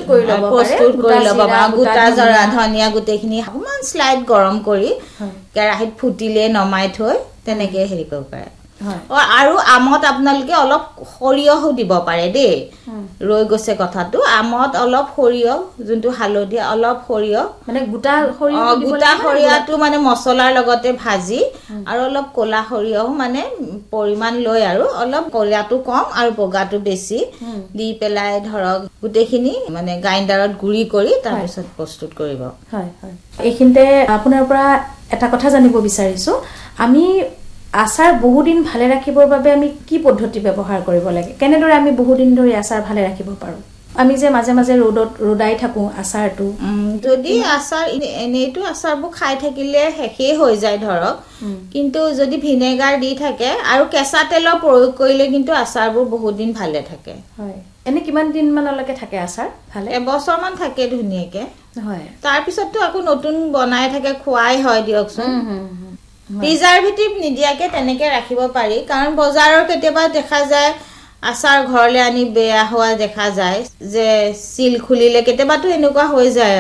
কৰি লব পাৰে গোটা জৰা ধনিয়া গুটেখিনি অকমান স্লাইড গৰম কৰি কেৰাহীত ফুটিলে নমাই থৈ তেনেকে হেৰি কৰিব পাৰে আৰু আমত আপোনালোকে অলপ সৰিয়হও দিব পাৰে দেই ৰৈ গৈছে কথাটো আমত অলপ সৰিয়হ যোনটো হালধীয়া অলপ সৰিয়হ মানে গোটা সৰিয়হটো মানে মছলাৰ লগতে ভাজি আৰু অলপ ক'লা সৰিয়হ মানে পৰিমাণ লৈ আৰু অলপ ক'লাটো কম আৰু বগাটো বেছি দি পেলাই ধৰক গোটেইখিনি মানে গ্ৰাইণ্ডাৰত গুৰি কৰি তাৰপিছত প্ৰস্তুত কৰিব হয় হয় এইখিনিতে আপোনাৰ পৰা এটা কথা জানিব বিচাৰিছো আমি আচাৰ বহুদিন ভালে ৰাখিবৰ বাবে আমি কি পদ্ধতি ব্যৱহাৰ কৰিব লাগে কেনেদৰে আমি বহুদিন ধৰি আচাৰ ভালে ৰাখিব পাৰো আমি যে মাজে মাজে ৰ'দাই থাকো আচাৰটো যদি আচাৰ এনেইটো আচাৰবোৰ খাই থাকিলে শেষেই হৈ যায় ধৰক কিন্তু যদি ভিনেগাৰ দি থাকে আৰু কেঁচা তেলৰ প্ৰয়োগ কৰিলে কিন্তু আচাৰবোৰ বহুত দিন ভালে থাকে হয় এনে কিমান দিন মানলৈকে থাকে আচাৰ ভালে এবছৰ মান থাকে ধুনীয়াকে হয় তাৰ পিছতটো আকৌ নতুন বনাই থাকে খোৱাই হয় দিয়কচোন প্ৰিজাৰভেটিভ নিদিয়াকে তেনেকে ৰাখিব পাৰি কাৰণ বজাৰৰ কেতিয়াবা দেখা যায় আচাৰ ঘৰলে আনি বেয়া হোৱা দেখা যায় যে সিল খুলিলে কেতিয়াবাটো এনেকুৱা হৈ যায়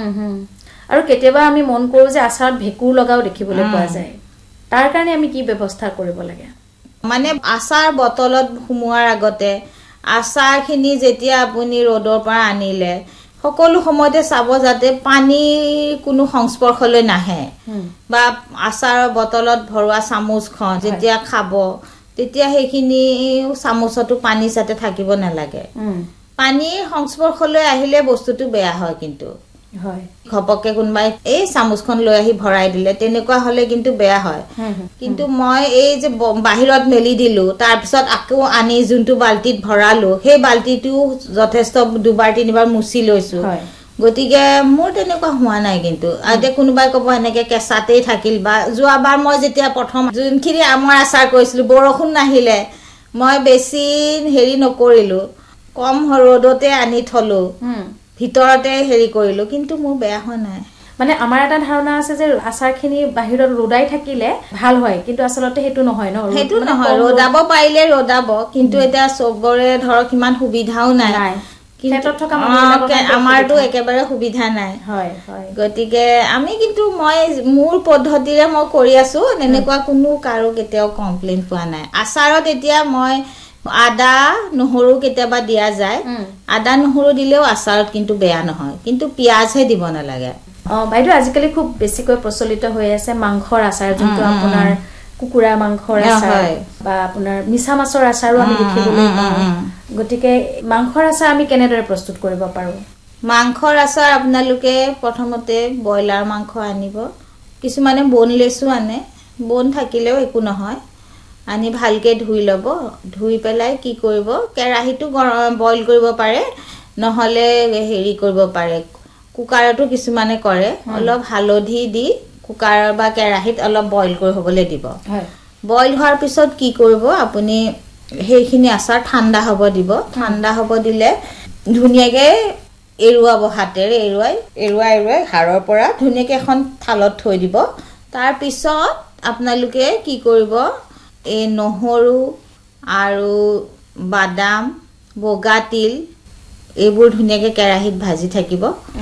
আৰু কেতিয়াবা আমি মন কৰো যে আচাৰত ভেকুৰ লগাও দেখিবলৈ পোৱা যায় তাৰ কাৰণে আমি কি ব্যৱস্থা কৰিব লাগে মানে আচাৰ বটলত সুমুৱাৰ আগতে আচাৰখিনি যেতিয়া আপুনি ৰ'দৰ পৰা আনিলে সকলো সময়তে চাব যাতে পানীৰ কোনো সংস্পৰ্শলৈ নাহে বা আচাৰৰ বটলত ভৰোৱা চামুচখন যেতিয়া খাব তেতিয়া সেইখিনি চামুচতো পানী যাতে থাকিব নালাগে পানীৰ সংস্পৰ্শলৈ আহিলে বস্তুটো বেয়া হয় কিন্তু হয় ঘপকে কোনবাই এই চামুচখন লৈ আহি ভৰাই দিলে তেনেকুৱা হলে কিন্তু বেয়া হয় কিন্তু মই এই যে বাহিৰত মেলি দিলো তাৰ পিছত আকৌ আনি যোনটো বালতিত ভৰালো সেই বালতিটো যথেষ্ট দুবাৰ তিনিবাৰ মুছি লৈছো গতিকে মোৰ তেনেকুৱা হোৱা নাই কিন্তু আতে কোনোবাই কব এনেকে কেঁচাতেই থাকিল বা যোৱাবাৰ মই যেতিয়া প্ৰথম যোনখিনি আমৰ আচাৰ কৰিছিলো বৰষুণ নাহিলে মই বেছি হেৰি নকৰিলো কম ৰ'দতে আনি থলো ভিতৰতে হেৰি কৰিলো কিন্তু মোৰ বেয়া হোৱা নাই মানে আমাৰ এটা ধাৰণা আছে যে আচাৰখিনি বাহিৰত ৰ'দাই থাকিলে ভাল হয় কিন্তু আচলতে হেতু নহয় ন হেতু নহয় ৰ'দাব পাৰিলে ৰ'দাব কিন্তু এটা সবৰে ধৰক ইমান সুবিধাও নাই ক্ষেত্ৰত থকা আমাৰটো একেবাৰে সুবিধা নাই হয় হয় গতিকে আমি কিন্তু মই মোৰ পদ্ধতিৰে মই কৰি আছো এনেকুৱা কোনো কাৰো কেতিয়াও কমপ্লেইন পোৱা নাই আচাৰত এতিয়া মই আদা নহৰু কেতিয়াবা দিয়া যায় আদা নহৰু দিলেও আচাৰত কিন্তু বেয়া নহয় কিন্তু পিয়াজহে দিব নালাগে বাইদেউ আজিকালি খুব বেছিকৈ প্ৰচলিত হৈ আছে মাংসৰ আচাৰ যোনটো আপোনাৰ কুকুৰা মাংসৰ আচাৰ বা আপোনাৰ মিছা মাছৰ আচাৰো আমি দেখিবলৈ পাওঁ গতিকে মাংসৰ আচাৰ আমি কেনেদৰে প্ৰস্তুত কৰিব পাৰো মাংসৰ আচাৰ আপোনালোকে প্ৰথমতে ব্ৰইলাৰ মাংস আনিব কিছুমানে বোনলেছো আনে বোন থাকিলেও একো নহয় আনি ভালকে ধুই লব ধুই পেলাই কি কৰিব কেৰাহীটো বইল কৰিব পাৰে নহলে হেৰি কৰিব পাৰে কুকাৰটো কিছুমানে কৰে অলপ হালধি দি কুকাৰ বা কেৰাহীত অলপ বইল কৰি হ'বলৈ দিব বইল হোৱাৰ পিছত কি কৰিব আপুনি সেইখিনি আচাৰ ঠাণ্ডা হ'ব দিব ঠাণ্ডা হ'ব দিলে ধুনীয়াকে এৰুৱাব হাতেৰে এৰুৱাই হাড়ৰ পৰা ধুনীয়াকে এখন থালত থৈ দিব তাৰ পিছত আপোনালোকে কি কৰিব এই নহৰু আৰু বাদাম বগা তিল এইবোৰ ধুনীয়াকে কেৰাহীত ভাজি থাকিব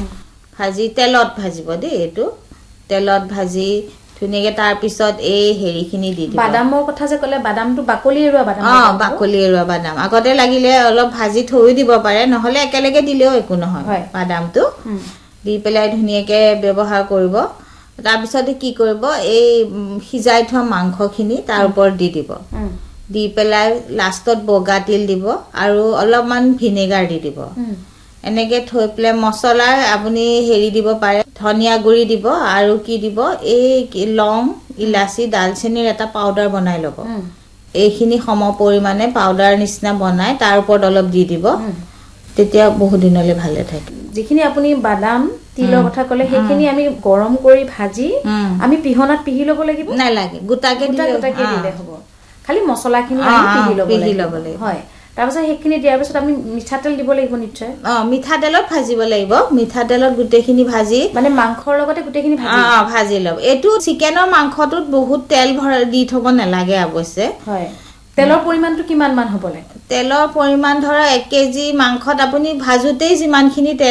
ভাজি তেলত ভাজিব দেই এইটো তেলত ভাজি ধুনীয়াকে তাৰ পিছত এই হেৰিখিনি দি দিব বাদামৰ কথা যে ক'লে বাদামটো বাকলি এৰুৱা বাদাম বাকলি এৰুৱা বাদাম আগতে লাগিলে অলপ ভাজি থৈ দিব পাৰে নহলে একেলগে দিলেও একো নহয় বাদামটো দি পেলাই ধুনীয়াকে ব্যৱহাৰ কৰিব তাৰ পিছত কি কৰিব এই সিজাই থোৱা মাংসখিনি তাৰ ওপৰত দি দিব দি পেলাই লাষ্টত বগা তিল দিব আৰু অলপমান ভিনেগাৰ দি দিব এনেকে থৈ পেলাই মছলা আপুনি হেৰি দিব পাৰে ধনিয়া গুৰি দিব আৰু কি দিব এই লং ইলাচি দালচেনিৰ এটা পাউডাৰ বনাই ল'ব এইখিনি সম পৰিমাণে পাউডাৰ নিচিনা বনাই তাৰ ওপৰত অলপ দি দিব তেতিয়া বহুত দিনলৈ ভালে থাকে যিখিনি আপুনি বাদাম তিলৰ কথা ক'লে সেইখিনি আমি গৰম কৰি ভাজি আমি পিহনাত পিহি ল'ব লাগিব নালাগে গোটাকে দিলে হ'ব খালি মছলাখিনি আমি পিহি ল'ব লাগিব হয় তাৰপিছত সেইখিনি দিয়াৰ পিছত আমি মিঠাতেল দিব লাগিব নিশ্চয় মিঠাতেলত ভাজিব লাগিব মিঠাতেলত গোটেইখিনি ভাজি মানে মাংসৰ লগতে গোটেইখিনি ভাজি ল'ব এইটো চিকেনৰ মাংসটোত বহুত তেল দি থব নালাগে অৱশ্যে হয় তেলৰ পৰিমাণটো কিমান মান হ'ব লাগে তেলৰ পৰিমাণ ধৰা 1 কেজি মাংসত আপুনি ভাজোতেই যিমানখিনি তেল